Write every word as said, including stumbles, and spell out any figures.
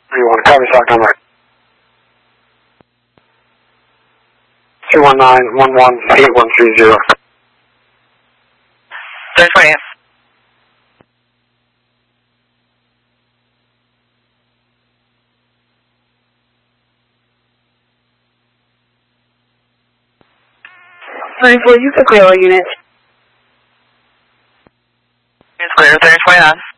three one, copy stock number. two one nine one one eight one three zero. There's for you. thirty-four, you can clear all units. It's clear, there's for you.